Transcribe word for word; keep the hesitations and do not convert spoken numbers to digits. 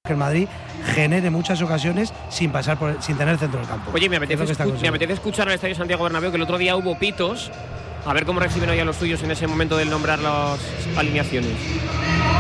que el Madrid genere muchas ocasiones sin pasar por, sin tener centro del campo. Oye, me apetece, escu- me apetece escuchar al Estadio Santiago Bernabéu, que el otro día hubo pitos. A ver cómo reciben hoy a los suyos en ese momento del nombrar las alineaciones.